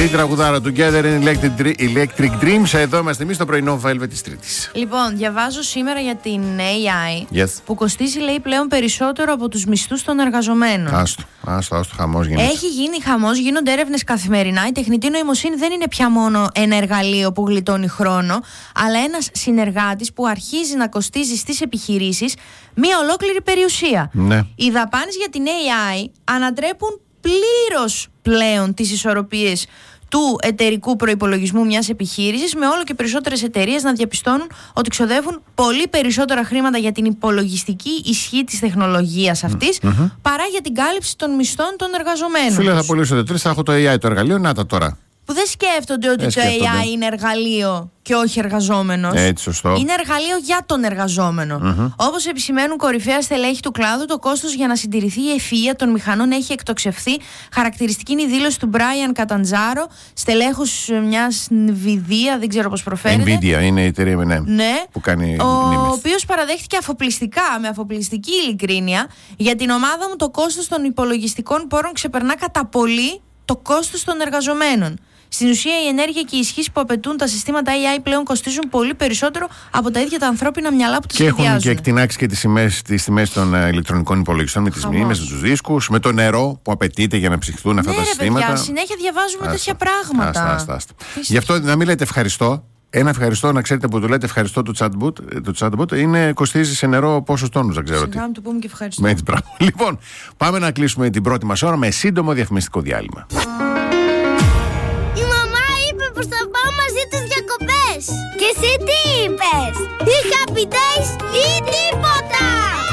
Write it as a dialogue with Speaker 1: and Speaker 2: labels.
Speaker 1: Αυτή η τραγουδάρα Together in Electric Dreams. Εδώ είμαστε εμείς στο πρωινό Velvet της Τρίτης.
Speaker 2: Λοιπόν, διαβάζω σήμερα για την AI που κοστίζει, λέει, πλέον περισσότερο από τους μισθούς των εργαζομένων.
Speaker 1: Άστο, χαμός γίνεται.
Speaker 2: Έχει γίνει χαμός, γίνονται έρευνες καθημερινά. Η τεχνητή νοημοσύνη δεν είναι πια μόνο ένα εργαλείο που γλιτώνει χρόνο, αλλά ένας συνεργάτης που αρχίζει να κοστίζει στις επιχειρήσεις μία ολόκληρη περιουσία.
Speaker 1: Ναι.
Speaker 2: Οι δαπάνες για την AI ανατρέπουν πλήρως πλέον τις ισορροπίες του εταιρικού προϋπολογισμού μιας επιχείρησης, με όλο και περισσότερες εταιρείες να διαπιστώνουν ότι ξοδεύουν πολύ περισσότερα χρήματα για την υπολογιστική ισχύ της τεχνολογίας αυτής παρά για την κάλυψη των μισθών των εργαζομένων.
Speaker 1: Φίλε, θα πωλήσω το 3, θα έχω το AI το εργαλείο, να τα τώρα.
Speaker 2: Που δεν σκέφτονται ότι το AI είναι εργαλείο και όχι εργαζόμενος.
Speaker 1: Έτσι, σωστό.
Speaker 2: Είναι εργαλείο για τον εργαζόμενο. Όπως επισημαίνουν κορυφαία στελέχη του κλάδου, το κόστος για να συντηρηθεί η ευφυΐα των μηχανών έχει εκτοξευθεί. Χαρακτηριστική είναι η δήλωση του Brian Catanzaro, στελέχους μιας Nvidia, δεν ξέρω πώς προφέρεται.
Speaker 1: Nvidia είναι η εταιρεία που κάνει
Speaker 2: ο οποίος παραδέχτηκε με αφοπλιστική ειλικρίνεια: για την ομάδα μου το κόστος των υπολογιστικών πόρων ξεπερνά κατά πολύ το κόστος των εργαζομένων. Στην ουσία, η ενέργεια και η ισχύς που απαιτούν τα συστήματα AI πλέον κοστίζουν πολύ περισσότερο από τα ίδια τα ανθρώπινα μυαλά που τα σχεδιάζουν. Και
Speaker 1: έχουν και εκτινάξει και τις τιμές των ηλεκτρονικών υπολογιστών, με τις μνήμες, με τους δίσκους, με το νερό που απαιτείται για να ψυχθούν αυτά τα συστήματα.
Speaker 2: Παιδιά, συνέχεια διαβάζουμε τέτοια πράγματα.
Speaker 1: Άστα. Γι' αυτό να μην λέτε ευχαριστώ. Ένα ευχαριστώ, να ξέρετε, που το λέτε ευχαριστώ του chatbot, κοστίζει σε νερό πόσους τόνους, δεν ξέρω τι.
Speaker 2: Να του πούμε και ευχαριστώ.
Speaker 1: Λοιπόν, πάμε να κλείσουμε την πρώτη μας ώρα με σύντομο διαφημιστικό διάλειμμα.
Speaker 3: Η μαμά είπε πως θα πάω μαζί τις διακοπές. Και εσύ τι είπες? Ή happy days ή τίποτα.